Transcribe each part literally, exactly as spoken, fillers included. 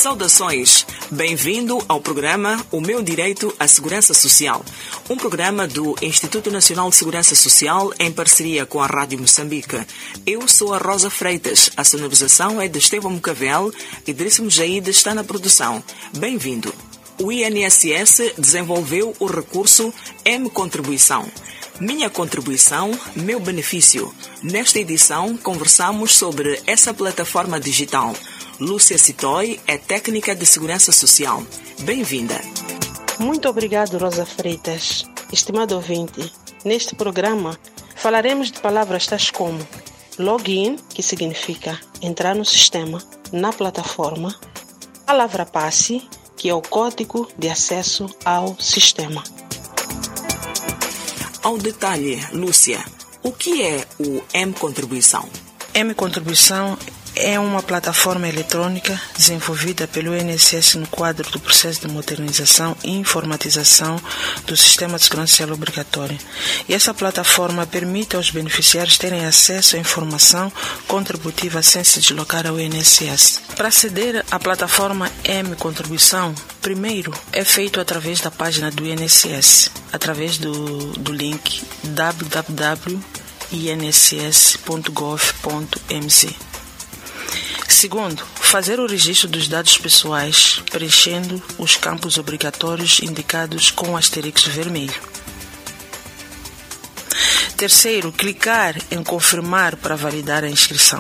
Saudações! Bem-vindo ao programa O Meu Direito à Segurança Social, um programa do Instituto Nacional de Segurança Social em parceria com a Rádio Moçambique. Eu sou a Rosa Freitas, a sonorização é de Estevão Mocavel e Idriss Mujaíde está na produção. Bem-vindo! O I N S S desenvolveu o recurso M-Contribuição. Minha contribuição, meu benefício. Nesta edição, conversamos sobre essa plataforma digital. Lúcia Citói é técnica de segurança social. Bem-vinda. Muito obrigado, Rosa Freitas. Estimado ouvinte, neste programa falaremos de palavras tais como login, que significa entrar no sistema, na plataforma, palavra passe, que é o código de acesso ao sistema. Ao detalhe, Lúcia, o que é o M-Contribuição? M-Contribuição é uma plataforma eletrônica desenvolvida pelo I N S S no quadro do processo de modernização e informatização do Sistema de Segurança Social Obrigatório. E essa plataforma permite aos beneficiários terem acesso à informação contributiva sem se deslocar ao I N S S. Para aceder à plataforma M-Contribuição, primeiro é feito através da página do I N S S, através do, do link w w w ponto i n s s ponto gov ponto m z. Segundo, fazer o registro dos dados pessoais, preenchendo os campos obrigatórios indicados com o asterisco vermelho. Terceiro, clicar em confirmar para validar a inscrição.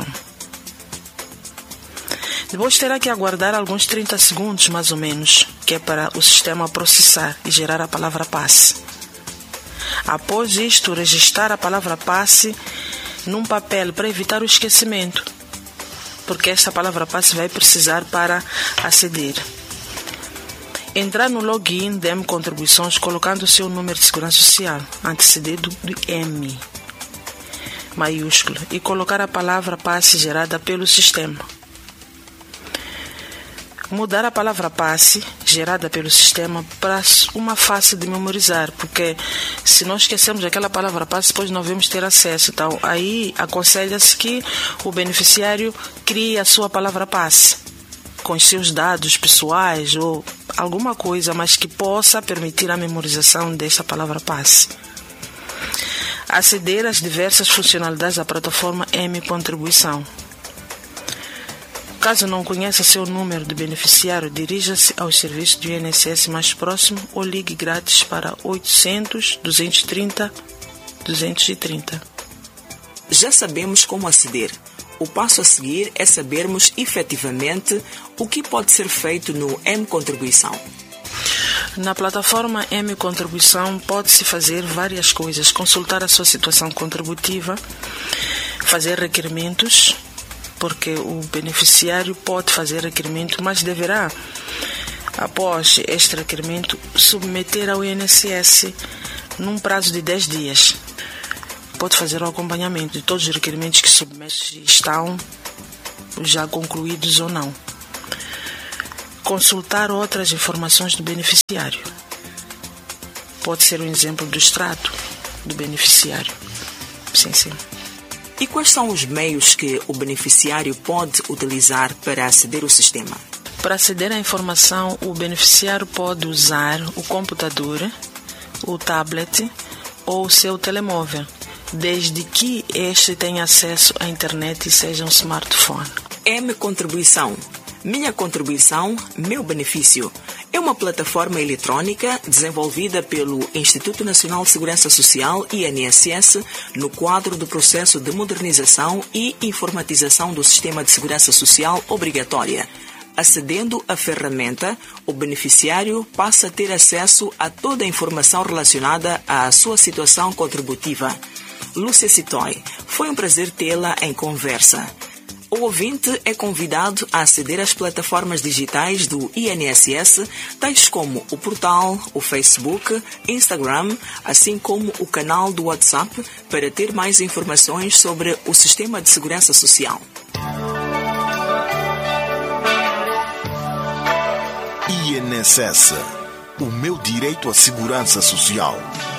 Depois terá que aguardar alguns trinta segundos, mais ou menos, que é para o sistema processar e gerar a palavra passe. Após isto, registrar a palavra passe num papel para evitar o esquecimento, porque esta palavra passe vai precisar para aceder. Entrar no login de M-Contribuições colocando o seu número de segurança social, antecedido de M, maiúsculo, e colocar a palavra passe gerada pelo sistema. Mudar a palavra passe gerada pelo sistema para uma fácil de memorizar, porque se nós esquecemos aquela palavra passe, depois não vamos ter acesso. Então, aí aconselha-se que o beneficiário crie a sua palavra passe com os seus dados pessoais ou alguma coisa, mas que possa permitir a memorização desta palavra passe. Aceder às diversas funcionalidades da plataforma M-Contribuição. Caso não conheça seu número de beneficiário, dirija-se ao serviço do I N S S mais próximo ou ligue grátis para oitocentos, duzentos e trinta, duzentos e trinta. Já sabemos como aceder. O passo a seguir é sabermos efetivamente o que pode ser feito no M-Contribuição. Na plataforma M-Contribuição pode-se fazer várias coisas: consultar a sua situação contributiva, fazer requerimentos, porque o beneficiário pode fazer requerimento, mas deverá, após este requerimento, submeter ao I N S S num prazo de dez dias. Pode fazer o acompanhamento de todos os requerimentos que submete, estão já concluídos ou não. Consultar outras informações do beneficiário. Pode ser um exemplo do extrato do beneficiário. Sim, sim. E quais são os meios que o beneficiário pode utilizar para aceder ao sistema? Para aceder à informação, o beneficiário pode usar o computador, o tablet ou o seu telemóvel, desde que este tenha acesso à internet e seja um smartphone. M-Contribuição. Minha contribuição, meu benefício. É uma plataforma eletrônica desenvolvida pelo Instituto Nacional de Segurança Social, I N S S, no quadro do processo de modernização e informatização do Sistema de Segurança Social Obrigatória. Acedendo à ferramenta, o beneficiário passa a ter acesso a toda a informação relacionada à sua situação contributiva. Lúcia Citói, foi um prazer tê-la em conversa. O ouvinte é convidado a aceder às plataformas digitais do I N S S, tais como o portal, o Facebook, Instagram, assim como o canal do WhatsApp, para ter mais informações sobre o Sistema de Segurança Social. I N S S, o meu direito à segurança social.